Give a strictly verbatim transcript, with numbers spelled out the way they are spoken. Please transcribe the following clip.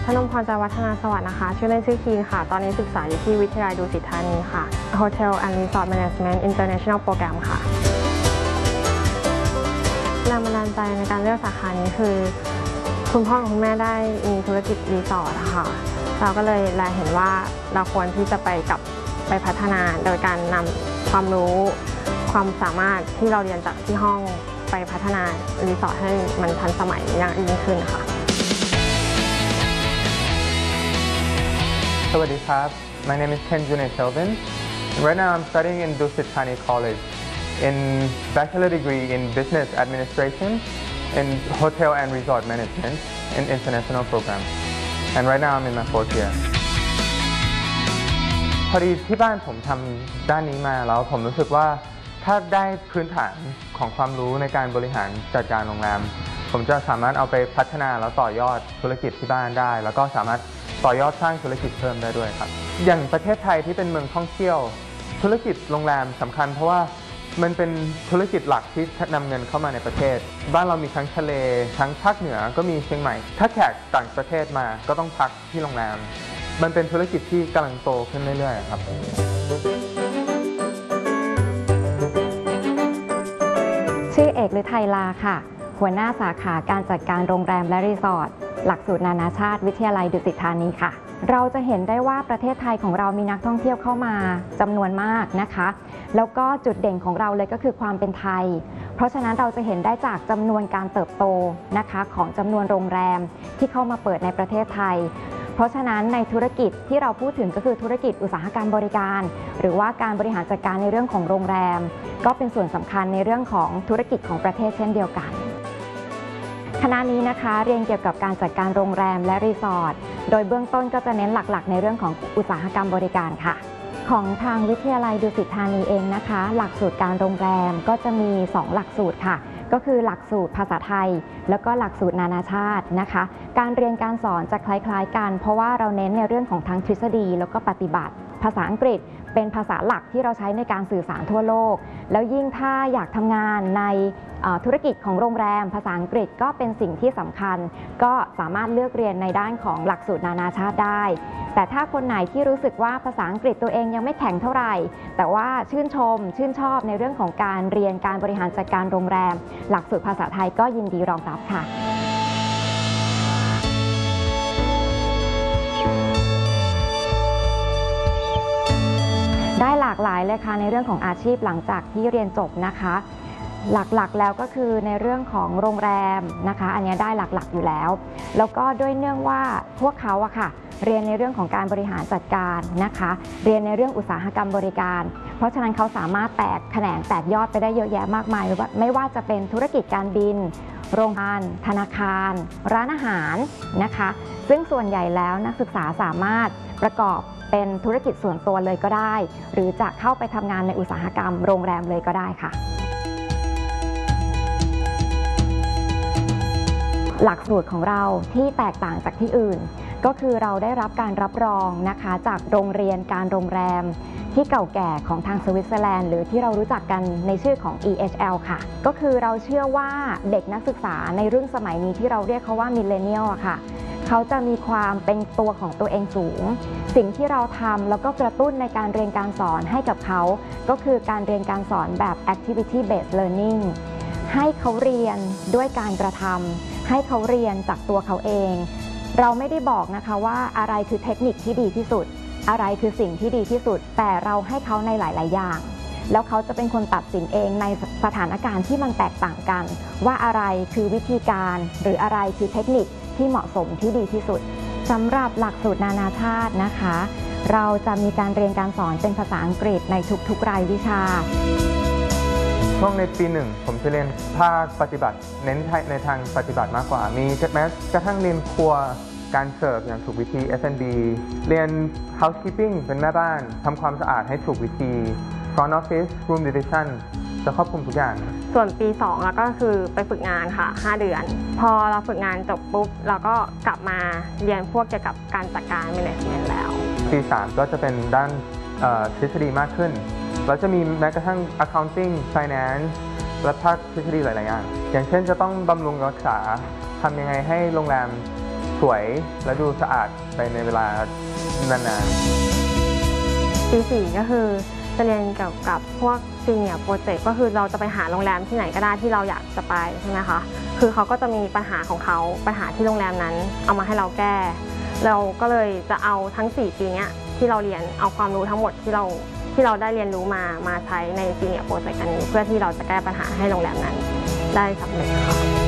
ชนมพร ใจวัฒนาสวัสดิ์นะคะชื่อเล่นชื่อคีนค่ะตอนนี้ศึกษาอยู่ที่วิทยาลัยดุสิตธานีค่ะ Hotel and Resort Management International Program ค่ะแรงบันดาลใจในการเลือกสาขานี้คือคุณพ่อกับคุณแม่ได้มีธุรกิจรีสอร์ทค่ะเราก็เลยแลเห็นว่าเราควรที่จะไปกับไปพัฒนาโดยการนำความรู้ความสามารถที่เราเรียนจากที่ห้องไปพัฒนารีสอร์ทให้มันทันสมัยอย่างยิ่งขึ้นค่ะสวัสดีครับ My name is Ken Junay Kelvin. Right now I'm studying in Dusit Thani College in bachelor degree in business administration in hotel and resort management in international program. And right now I'm in my fourth year. พอดีที่บ้านผมทำด้านนี้มาแล้วผมรู้สึกว่าถ้าได้พื้นฐานของความรู้ในการบริหารจัดการโรงแรมผมจะสามารถเอาไปพัฒนาแล้วต่อยอดธุรกิจที่บ้านได้แล้วก็สามารถต่อยอดสร้างธุรกิจเพิ่มได้ด้วยครับอย่างประเทศไทยที่เป็นเมืองท่องเที่ยวธุรกิจโรงแรมสำคัญเพราะว่ามันเป็นธุรกิจหลักที่นำเงินเข้ามาในประเทศบ้านเรามีทั้งทะเลทั้งภาคเหนือก็มีเชียงใหม่ถ้าแขกต่างประเทศมาก็ต้องพักที่โรงแรมมันเป็นธุรกิจที่กำลังโตขึ้นเรื่อยๆครับชื่อเอกฤทัยลาค่ะหัวหน้าสาขาการจัดการโรงแรมและรีสอร์ทหลักสูตรนานาชาติวิทยาลัยดุสิตธานีค่ะเราจะเห็นได้ว่าประเทศไทยของเรามีนักท่องเที่ยวเข้ามาจำนวนมากนะคะแล้วก็จุดเด่นของเราเลยก็คือความเป็นไทยเพราะฉะนั้นเราจะเห็นได้จากจำนวนการเติบโตนะคะของจำนวนโรงแรมที่เข้ามาเปิดในประเทศไทยเพราะฉะนั้นในธุรกิจที่เราพูดถึงก็คือธุรกิจอุตสาหกรรมบริการหรือว่าการบริหารจัดการในเรื่องของโรงแรมก็เป็นส่วนสำคัญในเรื่องของธุรกิจของประเทศเช่นเดียวกันคณะนี้นะคะเรียนเกี่ยวกับการจัดการโรงแรมและรีสอร์ทโดยเบื้องต้นก็จะเน้นหลักๆในเรื่องของอุตสาหกรรมบริการค่ะของทางวิทยาลัยดุสิตธานีเองนะคะหลักสูตรการโรงแรมก็จะมีสองหลักสูตรค่ะก็คือหลักสูตรภาษาไทยแล้วก็หลักสูตรนานาชาตินะคะการเรียนการสอนจะคล้ายๆกันเพราะว่าเราเน้นในเรื่องของทั้งทฤษฎีแล้วก็ปฏิบัติภาษาอังกฤษเป็นภาษาหลักที่เราใช้ในการสื่อสารทั่วโลกแล้วยิ่งถ้าอยากทำงานในธุรกิจของโรงแรมภาษาอังกฤษก็เป็นสิ่งที่สำคัญก็สามารถเลือกเรียนในด้านของหลักสูตรนานาชาติได้แต่ถ้าคนไหนที่รู้สึกว่าภาษาอังกฤษตัวเองยังไม่แข็งเท่าไหร่แต่ว่าชื่นชมชื่นชอบในเรื่องของการเรียนการบริหารจัดการโรงแรมหลักสูตรภาษาไทยก็ยินดีรองรับค่ะได้หลากหลายเลยค่ะในเรื่องของอาชีพหลังจากที่เรียนจบนะคะหลักๆแล้วก็คือในเรื่องของโรงแรมนะคะอันนี้ได้หลักๆอยู่แล้วแล้วก็ด้วยเนื่องว่าพวกเขาอะค่ะเรียนในเรื่องของการบริหารจัดการนะคะเรียนในเรื่องอุตสาหกรรมบริการเพราะฉะนั้นเขาสามารถแตกแขนงแตกยอดไปได้เยอะแยะมากมายไม่ว่าจะเป็นธุรกิจการบินโรงงานธนาคารร้านอาหารนะคะซึ่งส่วนใหญ่แล้วนักศึกษาสามารถประกอบเป็นธุรกิจส่วนตัวเลยก็ได้หรือจะเข้าไปทำงานในอุตสาหกรรมโรงแรมเลยก็ได้ค่ะหลักสูตรของเราที่แตกต่างจากที่อื่นก็คือเราได้รับการรับรองนะคะจากโรงเรียนการโรงแรมที่เก่าแก่ของทางสวิตเซอร์แลนด์หรือที่เรารู้จักกันในชื่อของ อี เอช แอล ค่ะก็คือเราเชื่อว่าเด็กนักศึกษาในรุ่นสมัยนี้ที่เราเรียกเขาว่ามิลเลนเนียลอะค่ะเขาจะมีความเป็นตัวของตัวเองสูงสิ่งที่เราทำแล้วก็กระตุ้นในการเรียนการสอนให้กับเขาก็คือการเรียนการสอนแบบ activity based learning ให้เขาเรียนด้วยการกระทำให้เขาเรียนจากตัวเขาเองเราไม่ได้บอกนะคะว่าอะไรคือเทคนิคที่ดีที่สุดอะไรคือสิ่งที่ดีที่สุดแต่เราให้เขาในหลายๆอย่างแล้วเขาจะเป็นคนตัดสินเองในสถานการณ์ที่มันแตกต่างกันว่าอะไรคือวิธีการหรืออะไรคือเทคนิคที่เหมาะสมที่ดีที่สุดสำหรับหลักสูตรนานาชาตินะคะเราจะมีการเรียนการสอนเป็นภาษาอังกฤษในทุกๆรายวิชาช่วงในปีหนึ่งผมจะเรียนภาคปฏิบัติเน้นในทางปฏิบัติมากกว่ามีแม้กระทั่งเรียนครัวการเสิร์ฟอย่างถูกวิธี เอฟ แอนด์ บี เรียน housekeeping เป็นแม่บ้านทำความสะอาดให้ถูกวิธี front office room division จะครอบคลุมทุกอย่างส่วนปีสองแล้วก็คือไปฝึกงานค่ะห้าเดือนพอเราฝึกงานจบปุ๊บเราก็กลับมาเรียนพวกเกี่ยวกับการจัดการ management แล้วปีสามก็จะเป็นด้านทฤษฎีมากขึ้นเราจะมีแม้กระทั่ง accounting finance และภาคทฤษฎีหลายๆอย่างอย่างเช่นจะต้องบำรุงรักษาทำยังไงให้โรงแรมสวยและดูสะอาดไปในเวลานานๆปีสี่ก็คือจะเรียนเกี่ยวกับพวกซีเนียร์โปรเจกต์ก็คือเราจะไปหาโรงแรมที่ไหนก็ได้ที่เราอยากจะไปใช่ไหมคะคือเขาก็จะมีปัญหาของเขาปัญหาที่โรงแรมนั้นเอามาให้เราแก้เราก็เลยจะเอาทั้งสี่ปีนี้ที่เราเรียนเอาความรู้ทั้งหมดที่เราที่เราได้เรียนรู้มามาใช้ในซีเนียร์โปรเจกต์อันนี้เพื่อที่เราจะแก้ปัญหาให้โรงแรมนั้นได้สำเร็จค่ะ